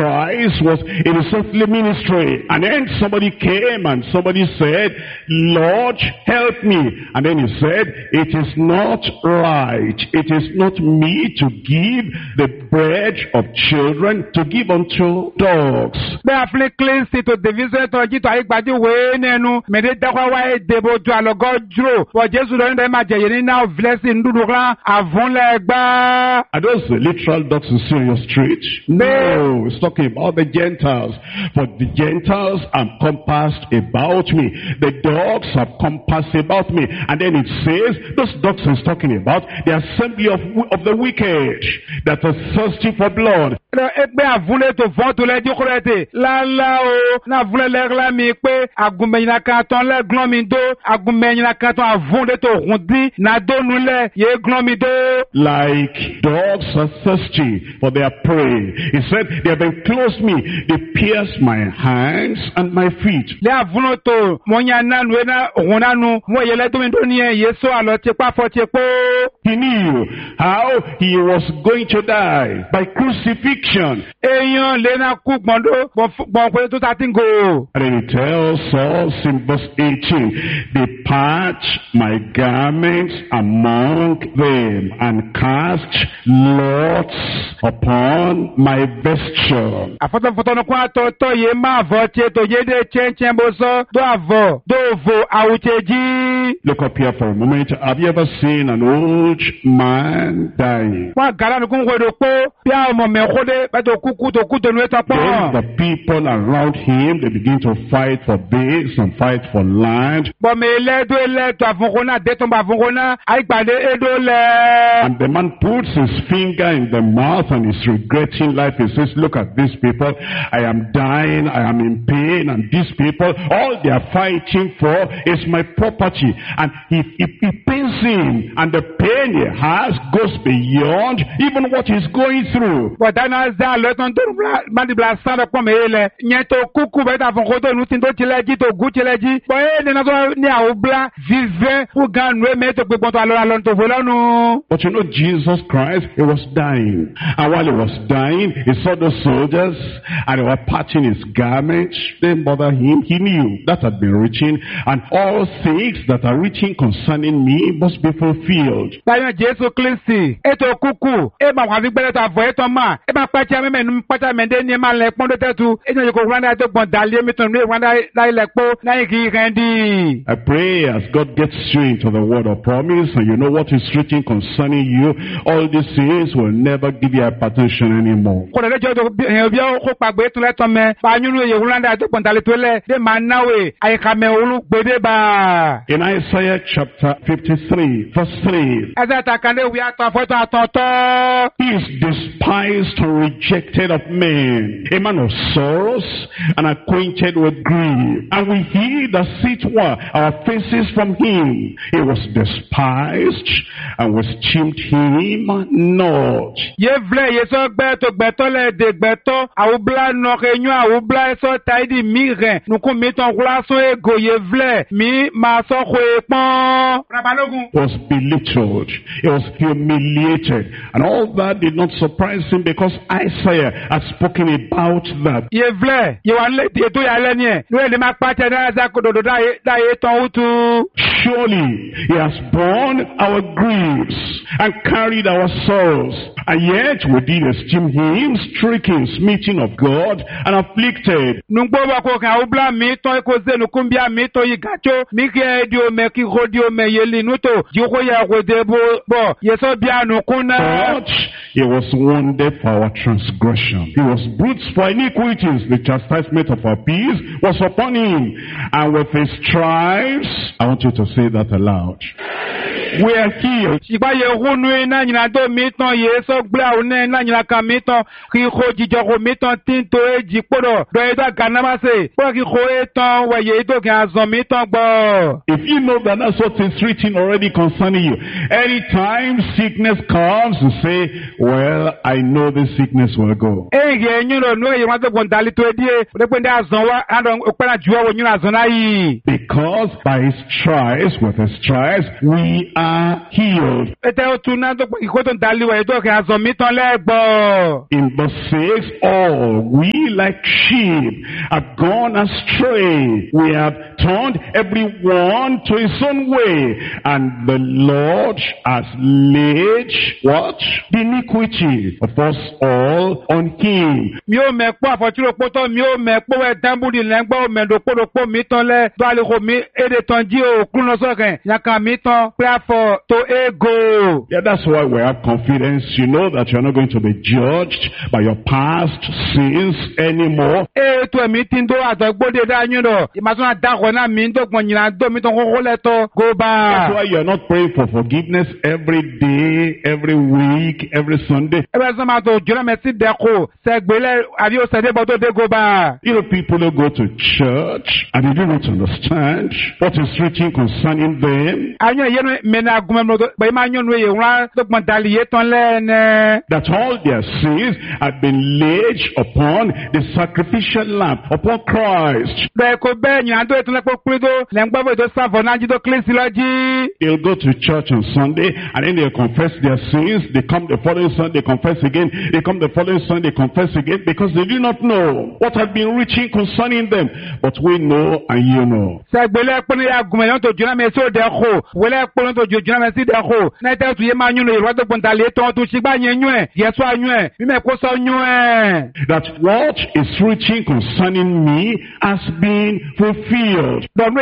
Christ was in his earthly ministry. And then somebody came and somebody said, Lord, help me. And then he said, it is not right. It is not me to give the bread of children to give unto dogs. Are those literal dogs you see on your street? No, it's talking about the Gentiles. For the Gentiles are compassed about me. The dogs are compassed about me. And then it says, those dogs is talking about the assembly of the wicked that are thirsty for blood. Like dogs are thirsty for their prey. He said, they have enclosed me. They pierced my hands and my feet. He knew how he was going to die by crucifixion. And then he tells us in verse 18, they patched my garments among them and cast lots upon my vesture. Look up here for a moment. Have you ever seen an old man dying? Then the people around him, they begin to fight for this and fight for land. And the man puts his finger in the mouth and is regretting life. He says, look at these people. I am dying. I am in pain. And these people, all they are fighting for is my property. And it pains him. And the pain he has goes beyond even what he's going through. But you know, Jesus Christ, he was dying. And while he was dying, he saw the soldiers and they were patching his garments. They didn't bother him. He knew that had been written. And all things that are written concerning me must be fulfilled. I pray as God gets you into the word of promise and you know what is written concerning you, all these things will never give you hypertension anymore. In Isaiah chapter 53, verse 3, he is despised and rejected of men, a man of sorrows and acquainted with grief. And we hid as it were our faces from him. He was despised and we esteemed him not. Was belittled, he was humiliated, and all that did not surprise him because Isaiah had spoken about that. Surely he has borne our griefs and carried our sorrows, and yet we did esteem him stricken, smitten of God, and afflicted. But he was wounded for our transgression. He was bruised for iniquities. The chastisement of our peace was upon him. And with his stripes, I want you to say that aloud. We are healed. If you know that that's what is written already concerning you, anytime sickness comes, you say, well, I know this sickness will go. Because by his stripes, with his stripes, we are healed. In verse 6, all we like sheep have gone astray. We have turned everyone to his own way. And the Lord has laid what? The iniquity of us all on him. Yeah, that's why we have confidence. You know that you're not going to be judged by your past sins anymore. That's why you're not praying for forgiveness every day, every week, every Sunday. You know, people who go to church and they don't understand what is written concerning them. That all their sins have been laid upon the sacrificial lamb, upon Christ. They'll go to church on Sunday and then they'll confess their sins. They come the following Sunday, confess again. They come the following Sunday, confess again, because they do not know what had been written concerning them. But we know and you know. That what is written concerning me has been fulfilled. But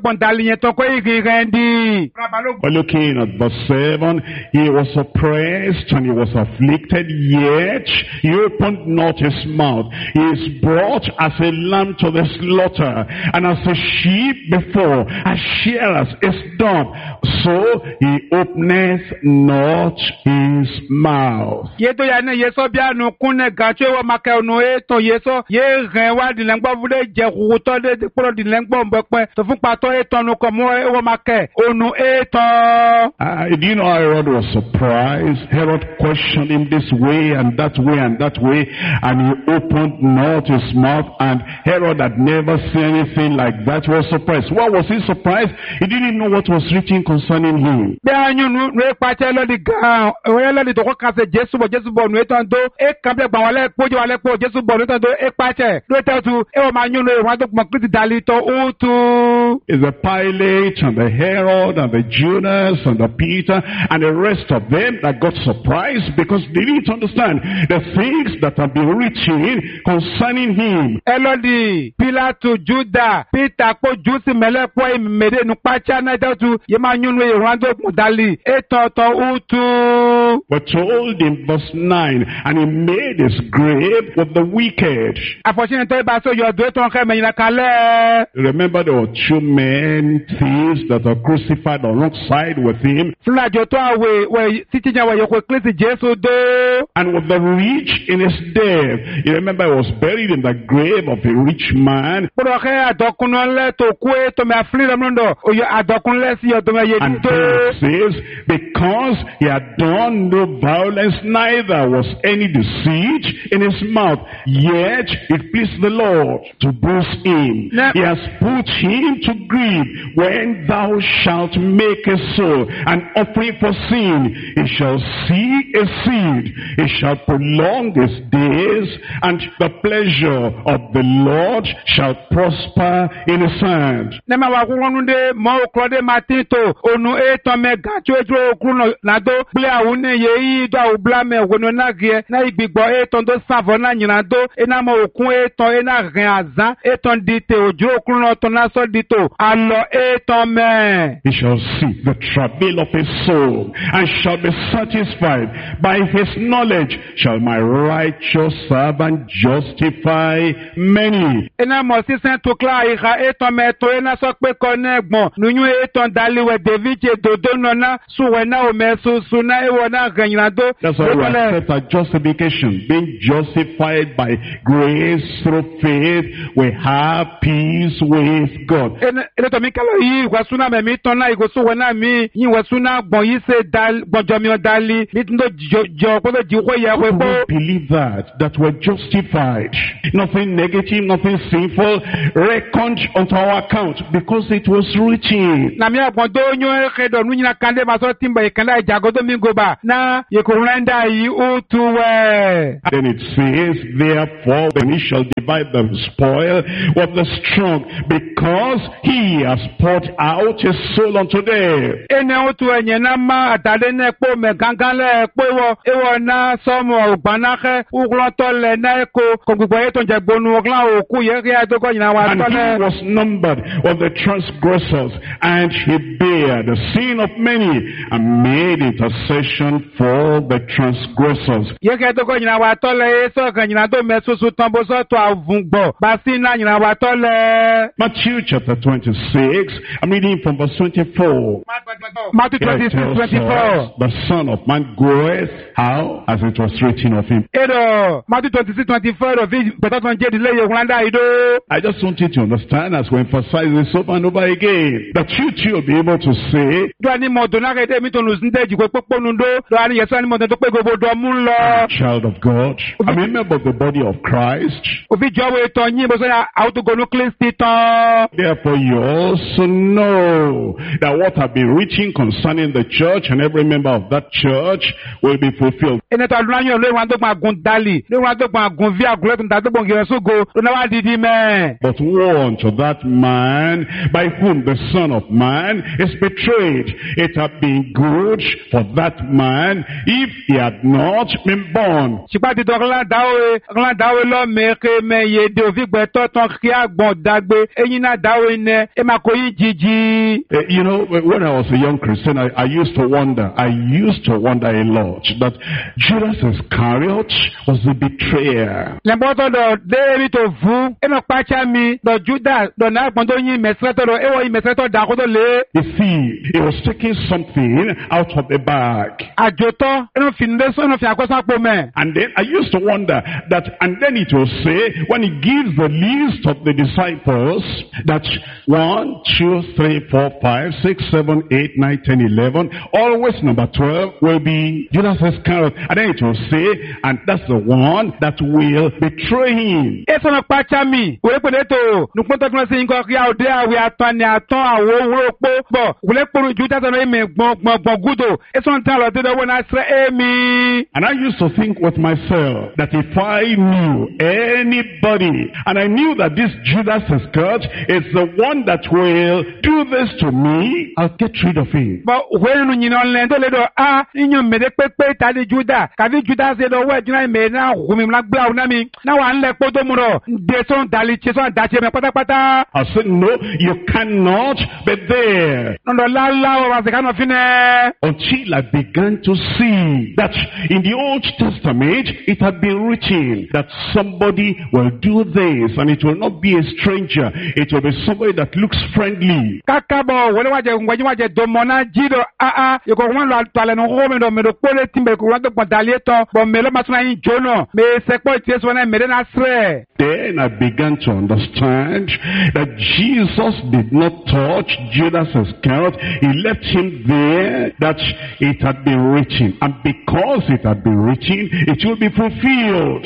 looking at verse 7, he was oppressed and he was afflicted, yet he opened not his mouth. He is brought as a lamb to the slaughter, and as a sheep before a shearers is dumb, so he openeth not his mouth. Do you know Herod was surprised? Herod questioned him this way and that way and that way, and he opened not his mouth, and Herod had never seen anything like that. He was surprised. Why was he surprised? He didn't know what was written concerning him. Is the Pilate and the Herod and the Judas and the Peter and the rest of them that got surprised because they didn't understand the things that have been written concerning him. Pilate, Judah, Peter, but told in verse 9, and he made his grave with the wicked. Remember, there were two men, thieves, that are crucified alongside with him. And with the rich in his death. You remember, he was buried in the grave of a rich man. And it says, because he had done no violence, neither was any deceit in his mouth, yet it pleased the Lord to bruise him. He has put him to grief. When thou shalt make a soul an offering for sin, he shall see a seed. He shall prolong his days, and the pleasure of the Lord shall prosper in his hand. He shall see the travail of his soul, and shall be satisfied. By his knowledge shall my righteous servant justify many. That's why we accept our justification, being justified by grace through faith. We have peace with God. Believe that we're justified. Nothing negative, nothing sinful reckoned onto our account because it was written. enyo kedo nunyina kande maso timba ikanda jagodo mingoba na yekurenda yi utuwe. Then it says, therefore, when he shall divide the spoil of the strong, because he has poured out his soul unto them. Ene utuwe nyenama atadene po megangale po ewo na somo ubanake uglotole na eko kongugwa yeto njabonu ogla oku yege adoko nyina watole. And he was numbered of the transgressors, and he bare the sin of many, and made intercession for the transgressors. Yege adoko nyina watole eso kanyina do mesusu tombo so to avungbo basina nyina watole. Matthew chapter 26, I'm reading from verse 24. Matthew 26:24. The Son of Man goeth how? As it was written of him. Edo Matthew 26:24 vi beton je dile ye hulanda ido. I just want you to understand, as we emphasize this over and over again, that you too will be able to say, child of God, I'm a member of the body of Christ. Therefore you also know that what have been written concerning the church and every member of that church will be fulfilled. But woe unto that man by whom the Son of Man is betrayed. It had been good for that man if he had not been born. You know, when I was a young Christian, I used to wonder a lot that Judas Iscariot was the betrayer. You see, he was taking something out of the bag. And then I used to wonder that, and then it will say, when he gives the list of the disciples, that 1, 2, 3, 4, 5, 6, 7, 8, 9, 10, 11, always number 12 will be Judas Iscariot. And then it will say, and that's the one that will betray him. And I used to think with myself that if I knew anybody, and I knew that this Judas Iscariot is the one that will do this to me, I'll get rid of him. I said, no, you cannot be there. Until I began to see that in the Old Testament, it had been written that somebody will do this, and it will not be a stranger. It will be somebody that looks friendly. Then I began to understand that Jesus did not touch Judas Iscariot. He left him there, that it had been written. And because it had been written, it will be fulfilled.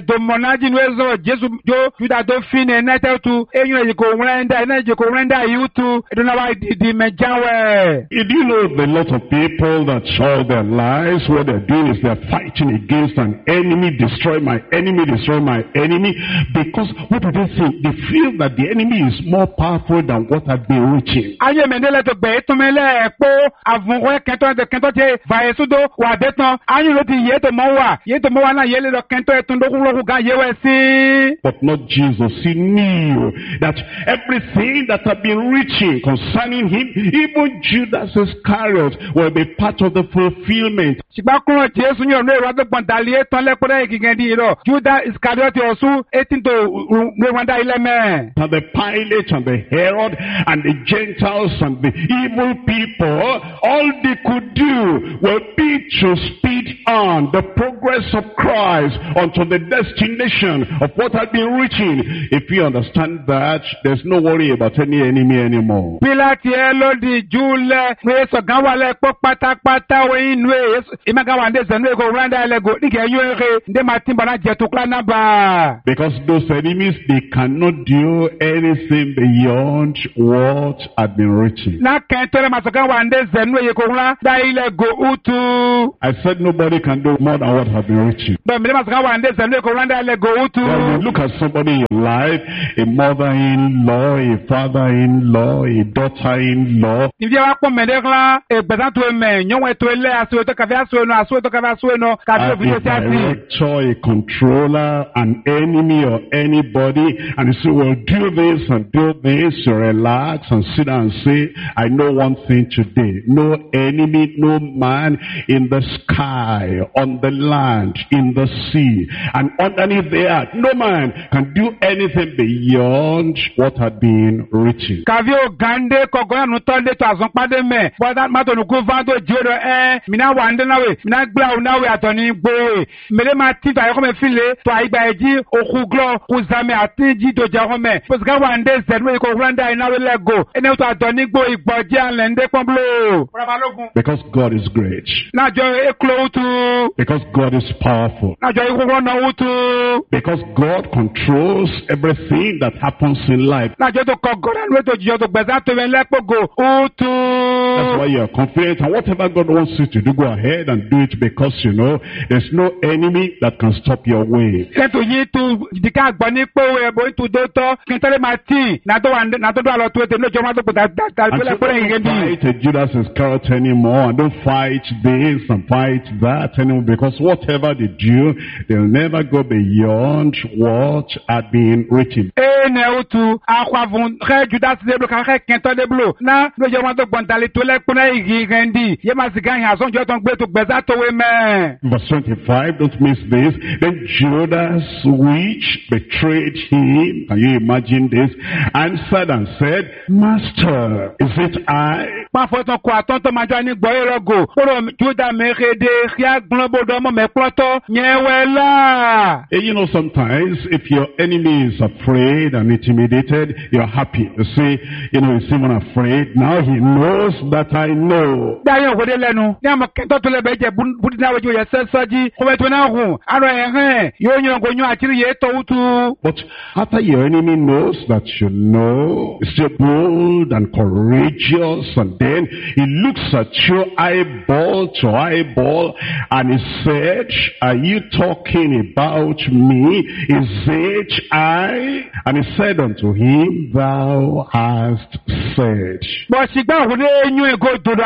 Did you know a lot of people that all their lives, what they're doing is they're fighting against an enemy, destroy my enemy, destroy my enemy, because what do they think? They feel that the enemy is more powerful than what had been written. But not Jesus. He knew that everything that had been written concerning him, even Judas Iscariot, will be part of the fulfillment. And the Pilate and the Herod and the Gentiles and the evil people, all they could do will be to speed on the progress of Christ unto the destination of what had been written. If you understand that, there's no worry about any enemy anymore. Because those enemies, they cannot do anything beyond what had been written. kentole masoka wande zenu yekongla da ile go utu. I said nobody can do more than what have been reaching. But mele masoka wande zenu yekongla da ile go utu. When you look at somebody in your life, a mother-in-law, a father-in-law, a daughter-in-law. Nivye wako medekla e bezantu eme nyonwe to ele aso to kafe aso no aso to kafe aso no kafe video A director, a controller, an enemy or anybody, and you say, well, do this and do this, you relax and sit down and say, I know one thing today. No enemy, no man in the sky, on the land, in the sea, and underneath the earth, no man can do anything beyond what had been written. Kavio gande kogona nutonde to azonpade me. Boda mato nuku vando jiro mina wande nawe, mina gla nawe atoni gbowe. Mele mati to ayoko me file to aigba eji okuglo kuzame atiji to jarome. Posga wande zedwe ko randa inawe lego. Ene to atoni gbo igboje anlende pamblo. Because God is great. Na jo eklo tu. Because God is powerful. Na jo ikwo na utu. Because God controls everything that happens in life. Na jo to kogora nwe to jo to gbeza to wen lepo go utu. That's why you are confident, and whatever God wants you to do, go ahead and do it, because you know there's no enemy that can stop your way. Kento yi tu dika agbani pe we bo tu do to kentale mati na do alo tu ete no joma to put that And so don't fight Judas Iscariot anymore, and don't fight this and fight that anymore, because whatever they do, they'll never go beyond what had been written. Ne utu akwa vun re Judas de blo ka re kento de blo na no joma to gbantale to le kuna igi rendi ye ma sigan ya son jo ton gbe to gbeza to we me. Verse 25, don't miss this. Then Judas, which betrayed him, can you imagine this, answered and said, Master, is it I? Pa foton kwa tonto majo ni gbo erogo oro Judas me rede ria globo do mo me ploto nyewela. You know, sometimes if your enemy is afraid and intimidated, you're happy. You say, you know, he's even afraid. Now he knows that I know. Dayo wode lenu ni am kento to le beje budi na wajo ye sesaji ko beto na hu aro yo nyo go nyo atiri ye to utu. But after your enemy knows that you know, he's still bold and courageous, and then he looks at you eyeball to eyeball, and he said, are you talking about me? Is it I? And he said unto him, thou hast said. But sigba wode nyo go do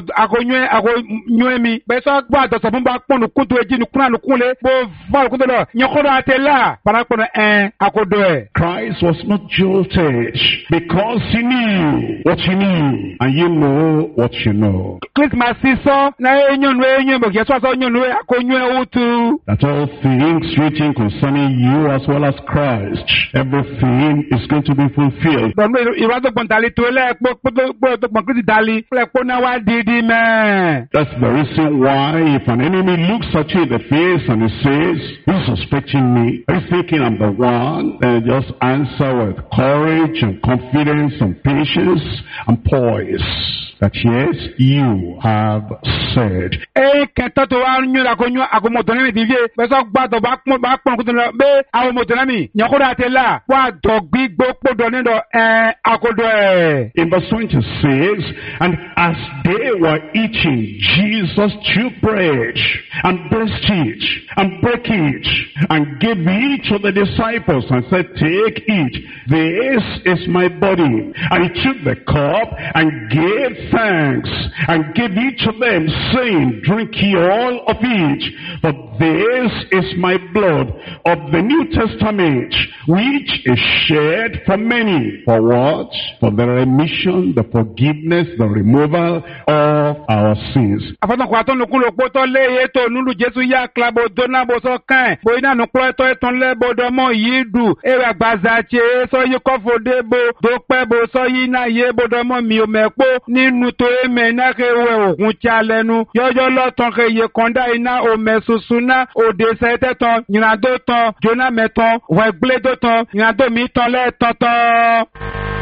nyo mi be so gba do so ba ponu kutu eji nu kuna nu kunle bo va kutu lo nyoko do atela para kono akodo e. Christ was not jolted because he knew what he knew, and you know what you know. Christmas so na enyo bo yeso so enyo akonyo utu. That all things written concerning you as well as Christ, everything is going to be fulfilled. Don me iwado pontali to le po Christ dali le po na wa didi me. That's the reason why if an enemy looks at you in the face and he says, are you suspecting me? Are you thinking I'm the one? Then just answer with courage and confidence and patience and poise. That yes, you have said. Kento to wa nyu la konyu akomotonami divie be so gba do ba pon kutu lo be awomotonami nyoko atela wa do gbigbo podo ni do akodo e. In verse 26, and as they were eating, Jesus took bread and blessed it and broke it and gave it to the disciples and said, take, eat, this is my body. And he took the cup and gave thanks and gave it to them, saying, drink ye all of it, for this is my blood of the New Testament, which is shed for many. For what? For the remission, the forgiveness, the removal of our sins. Afatan kwa ton nukulo poto le yeto nulu Jesu ya klabo dona boso kan boina nukulo to eton le bodomo yidu ewe agbazache so yiko debo do pe bo so yi na ye bodomo mi o mepo ninu to eme na ke we okun cha lenu yoyo lo ton ke ye konda ina o mesusuna o de sete ton nyinado ton jona meton we gble do ton nyinado mi ton le tonton.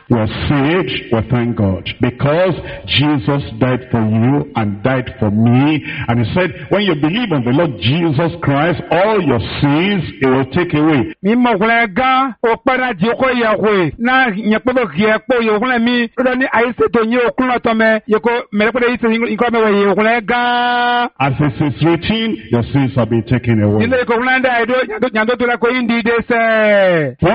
You are saved, well, thank God. Because Jesus died for you and died for me. And he said, when you believe on the Lord Jesus Christ, all your sins, he will take away. As it is written, your sins have been taken away.